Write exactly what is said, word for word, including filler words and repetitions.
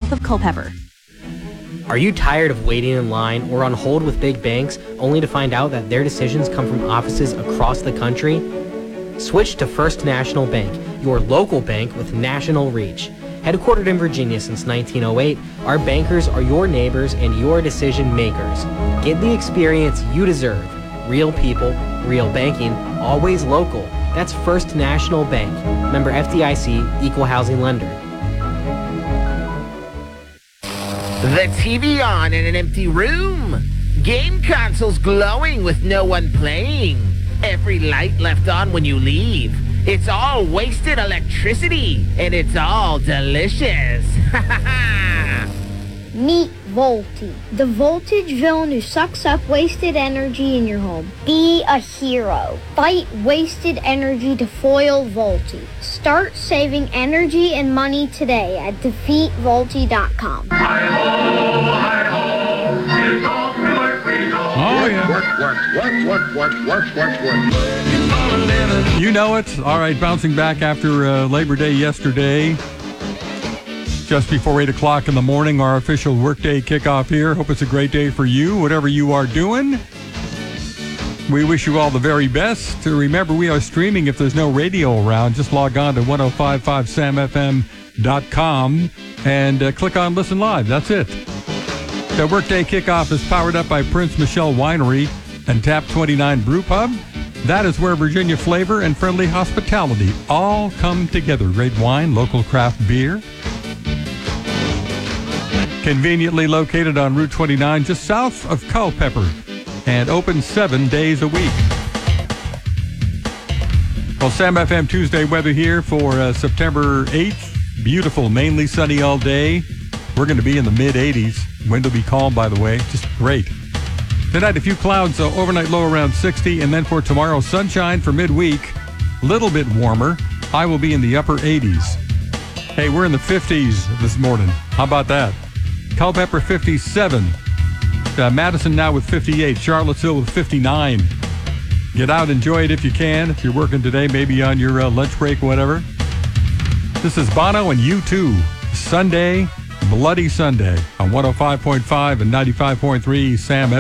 south of Culpeper. Are you tired of waiting in line or on hold with big banks only to find out that their decisions come from offices across the country? Switch to First National Bank, your local bank with national reach. Headquartered in Virginia since nineteen oh eight, our bankers are your neighbors and your decision makers. Get the experience you deserve. Real people, real banking, always local. That's First National Bank. Member F D I C, Equal Housing Lender. The T V on in an empty room. Game consoles glowing with no one playing. Every light left on when you leave. It's all wasted electricity, and it's all delicious. Ha ha ha! Meet Volti, the voltage villain who sucks up wasted energy in your home. Be a hero. Fight wasted energy to foil Volti. Start saving energy and money today at defeat volti dot com. Hi-ho, hi-ho, it's off to work we go. Oh, yeah. Work, work, work, work, work, work, work, work. You know it. All right, bouncing back after uh, Labor Day yesterday. Just before eight o'clock in the morning, our official workday kickoff here. Hope it's a great day for you, whatever you are doing. We wish you all the very best. Remember, we are streaming if there's no radio around. Just log on to ten fifty-five sam f m dot com and uh, click on Listen Live. That's it. The workday kickoff is powered up by Prince Michelle Winery and Tap twenty-nine Brew Pub. That is where Virginia flavor and friendly hospitality all come together. Great wine, local craft beer. Conveniently located on Route twenty-nine, just south of Culpeper, and open seven days a week. Well, Sam F M Tuesday weather here for uh, September eighth. Beautiful, mainly sunny all day. We're going to be in the mid eighties. Wind will be calm, by the way. Just great. Tonight, a few clouds, uh, overnight low around sixty, and then for tomorrow, sunshine for midweek. Little bit warmer. High will be in the upper eighties. Hey, we're in the fifties this morning. How about that? Culpeper fifty-seven. Uh, Madison now with fifty-eight. Charlottesville with fifty-nine. Get out, enjoy it if you can. If you're working today, maybe on your uh, lunch break, whatever. This is Bono and U two. Sunday, Bloody Sunday on one oh five point five and ninety-five point three Sam